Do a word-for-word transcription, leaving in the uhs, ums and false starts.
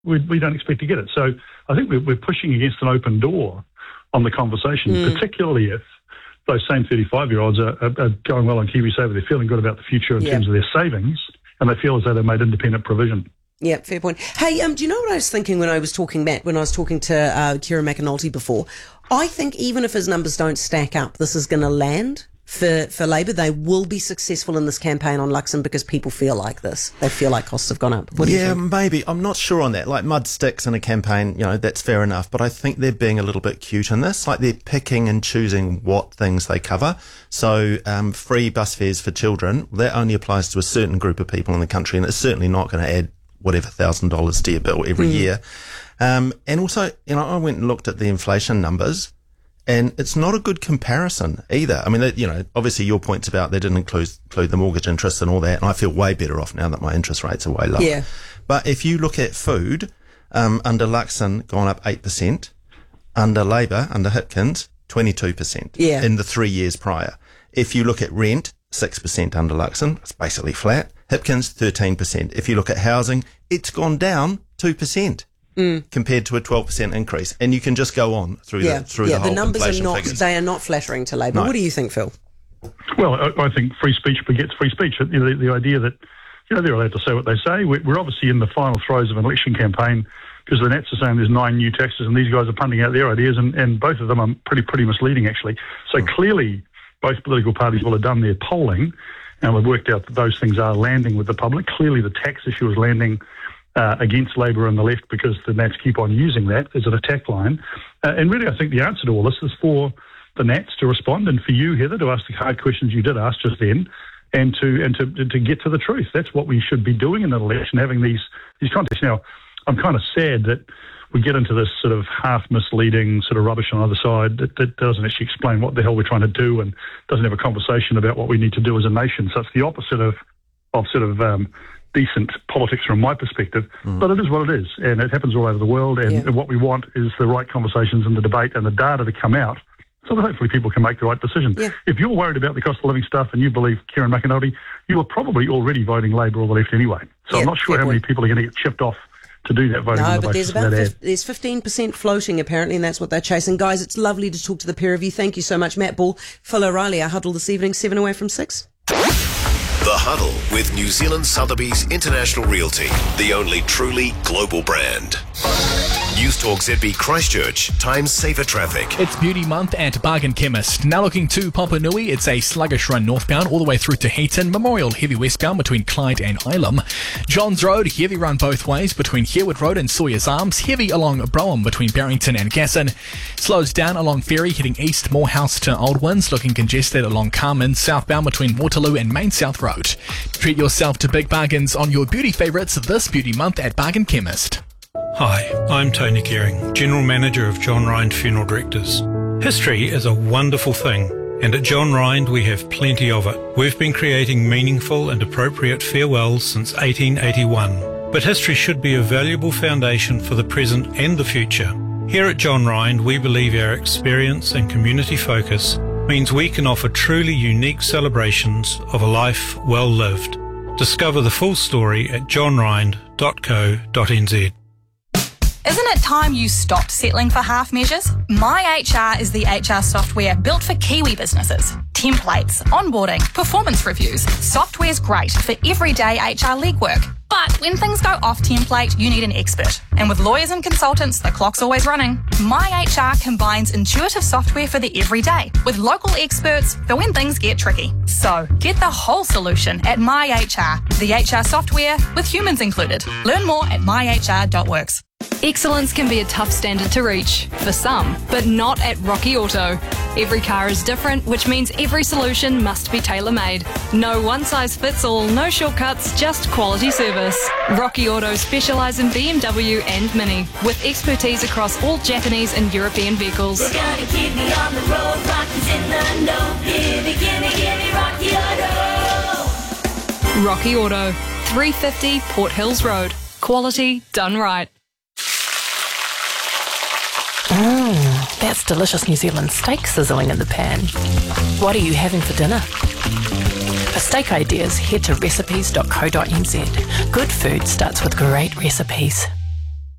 we, we don't expect to get it. So I think we're, we're pushing against an open door on the conversation, mm. particularly if those same thirty-five-year-olds are, are, are going well on KiwiSaver. They're feeling good about the future in yep. terms of their savings, and they feel as though they've made independent provision. Yeah, fair point. Hey, um, do you know what I was thinking when I was talking, Matt, when I was talking to uh, Kieran McAnulty before? I think even if his numbers don't stack up, this is going to land for, for Labour. They will be successful in this campaign on Luxon because people feel like this. They feel like costs have gone up. What do yeah, you think? Maybe. I'm not sure on that. Like mud sticks in a campaign, you know, that's fair enough. But I think they're being a little bit cute in this. Like they're picking and choosing what things they cover. So um, free bus fares for children, that only applies to a certain group of people in the country, and it's certainly not going to add whatever thousand dollars to your bill every mm. year. Um, and also, you know, I went and looked at the inflation numbers, and it's not a good comparison either. I mean, they, you know, obviously your points about they didn't include, include the mortgage interest and all that, and I feel way better off now that my interest rates are way lower. Yeah. But if you look at food, um, under Luxon, gone up eight percent, under Labour, under Hipkins, twenty-two percent yeah. in the three years prior. If you look at rent, six percent under Luxon, it's basically flat. Hipkins, thirteen percent. If you look at housing, it's gone down two percent mm. compared to a twelve percent increase. And you can just go on through yeah. the through yeah, the whole the numbers inflation are not, figures. They are not flattering to Labour. No. What do you think, Phil? Well, I, I think free speech begets free speech. You know, the, the idea that, you know, they're allowed to say what they say. We're, we're obviously in the final throes of an election campaign because the Nats are saying there's nine new taxes and these guys are punting out their ideas, and, and both of them are pretty, pretty misleading, actually. So mm. clearly both political parties will have done their polling, and we've worked out that those things are landing with the public. Clearly the tax issue is landing uh, against Labour and the left because the Nats keep on using that as an attack line. Uh, and really I think the answer to all this is for the Nats to respond and for you, Heather, to ask the hard questions you did ask just then and to and to, to get to the truth. That's what we should be doing in an election, having these, these contests. Now, I'm kind of sad that we get into this sort of half misleading sort of rubbish on either side that, that doesn't actually explain what the hell we're trying to do and doesn't have a conversation about what we need to do as a nation. So it's the opposite of, of sort of um, decent politics from my perspective. Mm. But it is what it is, and it happens all over the world. And yeah. what we want is the right conversations and the debate and the data to come out so that hopefully people can make the right decision. Yeah. If you're worried about the cost of living stuff and you believe Kieran McAnulty, you are probably already voting Labour or the left anyway. So yeah, I'm not sure how many people are going to get chipped off to do that voting. No, the but there's about fif- there's fifteen percent floating apparently, and that's what they're chasing. Guys, it's lovely to talk to the pair of you. Thank you so much, Matt Ball, Phil O'Reilly. Our huddle this evening, seven away from six. The Huddle with New Zealand Sotheby's International Realty, the only truly global brand. News Talk Z B Christchurch, times safer traffic. It's Beauty Month at Bargain Chemist. Now looking to Papanui, it's a sluggish run northbound all the way through to Heaton. Memorial heavy westbound between Clyde and Ilam. Johns Road, heavy run both ways between Herwood Road and Sawyer's Arms. Heavy along Brougham between Barrington and Gasson. Slows down along Ferry heading east, Morehouse to Old Winds. Looking congested along Carmen, southbound between Waterloo and Main South Road. Treat yourself to big bargains on your beauty favourites this Beauty Month at Bargain Chemist. Hi, I'm Tony Kering, General Manager of John Rind Funeral Directors. History is a wonderful thing, and at John Rind we have plenty of it. We've been creating meaningful and appropriate farewells since eighteen eighty-one, but history should be a valuable foundation for the present and the future. Here at John Rind, we believe our experience and community focus means we can offer truly unique celebrations of a life well lived. Discover the full story at john rind dot co dot n z. Isn't it time you stopped settling for half measures? My H R is the H R software built for Kiwi businesses. Templates, onboarding, performance reviews. Software's great for everyday H R legwork. But when things go off template, you need an expert. And with lawyers and consultants, the clock's always running. My H R combines intuitive software for the everyday with local experts for when things get tricky. So get the whole solution at My H R, the H R software with humans included. Learn more at my h r dot works. Excellence can be a tough standard to reach, for some, but not at Rocky Auto. Every car is different, which means every solution must be tailor-made. No one-size-fits-all, no shortcuts, just quality service. Rocky Auto specialise in B M W and Mini, with expertise across all Japanese and European vehicles. We're gonna keep me on the road, Rocky's in the know. Gimme, gimme, gimme Rocky Auto. Rocky Auto, three fifty Port Hills Road. Quality done right. Mmm, that's delicious New Zealand steak sizzling in the pan. What are you having for dinner? For steak ideas, head to recipes dot co dot n z. Good food starts with great recipes.